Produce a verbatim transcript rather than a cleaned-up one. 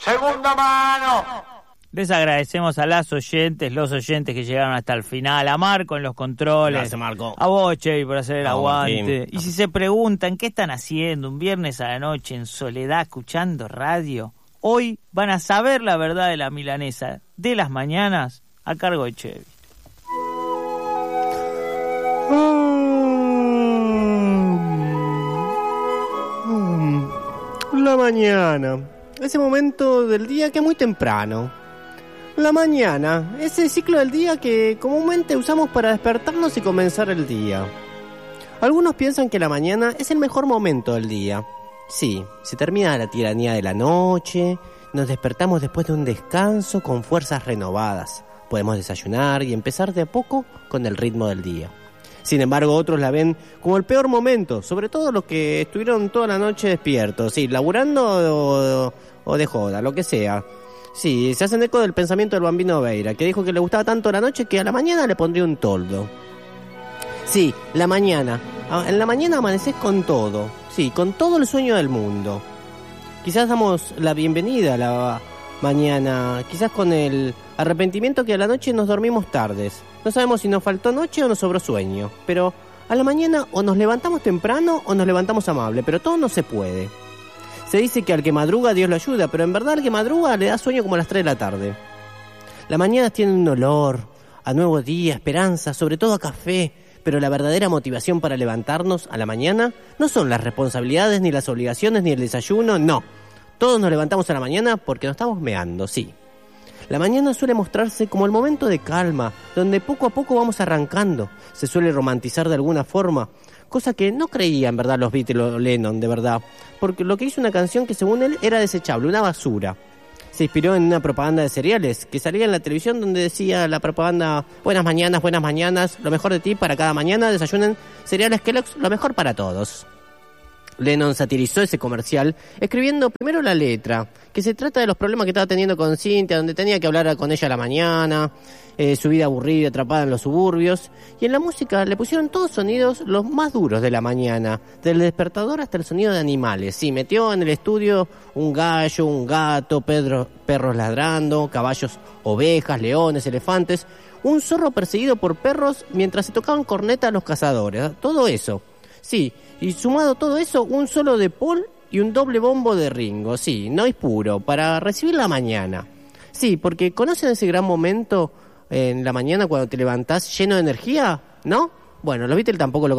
Segunda mano. Les agradecemos a las oyentes, los oyentes que llegaron hasta el final, a Marco en los controles, Gracias, Marco. a vos, Chevy, por hacer el A vos, aguante. Martín. Y si se preguntan qué están haciendo un viernes a la noche en soledad escuchando radio, hoy van a saber la verdad de la milanesa de las mañanas a cargo de Chevy. La mañana, ese momento del día que es muy temprano. La mañana, ese ciclo del día que comúnmente usamos para despertarnos y comenzar el día. Algunos piensan que la mañana es el mejor momento del día. Sí, se termina la tiranía de la noche, nos despertamos después de un descanso con fuerzas renovadas. Podemos desayunar y empezar de a poco con el ritmo del día. Sin embargo, otros la ven como el peor momento, sobre todo los que estuvieron toda la noche despiertos, sí, laburando o, o de joda, lo que sea. Sí, se hacen eco del pensamiento del Bambino Veira, que dijo que le gustaba tanto la noche que a la mañana le pondría un toldo. Sí, la mañana. En la mañana amaneces con todo, sí, con todo el sueño del mundo. Quizás damos la bienvenida a la mañana, quizás con el arrepentimiento que a la noche nos dormimos tardes. No sabemos si nos faltó noche o nos sobró sueño, pero a la mañana o nos levantamos temprano o nos levantamos amable, pero todo no se puede. Se dice que al que madruga Dios lo ayuda, pero en verdad al que madruga le da sueño como a las tres de la tarde. Las mañanas tienen un olor a nuevo día, esperanza, sobre todo a café, pero la verdadera motivación para levantarnos a la mañana no son las responsabilidades, ni las obligaciones, ni el desayuno, no. Todos nos levantamos a la mañana porque nos estamos meando, sí. La mañana suele mostrarse como el momento de calma, donde poco a poco vamos arrancando. Se suele romantizar de alguna forma, cosa que no creía en verdad los Beatles o Lennon, de verdad, porque lo que hizo una canción que según él era desechable, una basura. Se inspiró en una propaganda de cereales que salía en la televisión donde decía la propaganda: buenas mañanas, buenas mañanas, lo mejor de ti para cada mañana, desayunen cereales Kellogg's, lo mejor para todos. Lennon satirizó ese comercial escribiendo primero la letra, que se trata de los problemas que estaba teniendo con Cynthia, donde tenía que hablar con ella a la mañana, eh, su vida aburrida, atrapada en los suburbios, y en la música le pusieron todos sonidos los más duros de la mañana, del despertador hasta el sonido de animales. Sí, metió en el estudio un gallo, un gato, pedro, perros ladrando, caballos, ovejas, leones, elefantes, un zorro perseguido por perros mientras se tocaban corneta a los cazadores, todo eso. Sí, y sumado todo eso, un solo de Paul y un doble bombo de Ringo, sí, no es puro, para recibir la mañana. Sí, porque ¿conocen ese gran momento en la mañana cuando te levantás lleno de energía? ¿No? Bueno, los Beatles tampoco lo